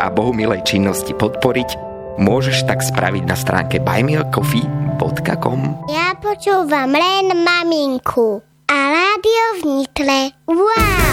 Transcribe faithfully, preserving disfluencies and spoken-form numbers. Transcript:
a bohumilej činnosti podporiť, môžeš tak spraviť na stránke buy me a coffee bodka com. Ja počúvam len maminku a rádio v Nitre. Wow!